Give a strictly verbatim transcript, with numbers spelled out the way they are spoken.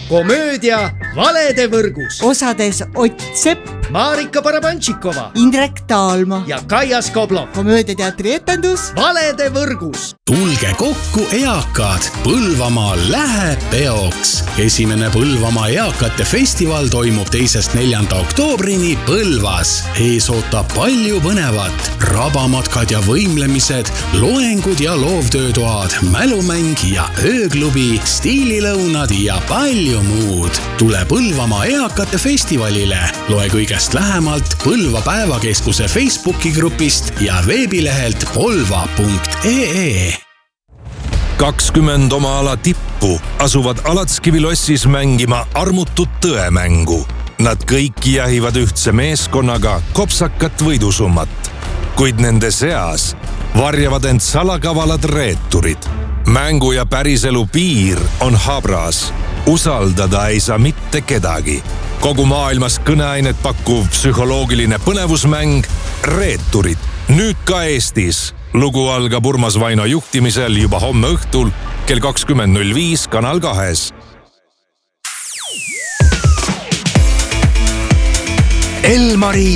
komöödia Valede võrgus. Osades Ott Sepp, Marika Barabantšikova, Indrek Taalma ja Kaia Skoblov. Komöödiateatri etendus Valede võrgus. Tulge kokku eakad, Põlvamaal läheb peoks. Esimene Põlvamaa eakate festival toimub teisest neljanda oktoobrini Põlvas. Ees ootab palju põnevat, rabamatkad ja võimlemised, loengud ja loovtöötoad, mälumäng ja ööklubi, stiililõunad ja palju muud. Tule Põlvamaa eakate festivalile. Loe kõigest lähemalt Põlva päevakeskuse Facebooki grupist ja veebilehelt polva punkt ee. kakskümmend oma ala tippu asuvad Alatskivilossis mängima armutut tõemängu. Nad kõik jahivad ühtse meeskonnaga kopsakat võidusummat, kuid nende seas varjavad end salakavalad reeturid. Mängu ja päriselu piir on habras. Usaldada ei saa mitte kedagi. Kogu maailmas kõneainet pakkuv psühholoogiline põnevusmäng Reeturid. Nüüd ka Eestis. Lugu algab Urmas Vaino juhtimisel juba homme õhtul kell kakskümmend null viis Kanal kahes. Elmari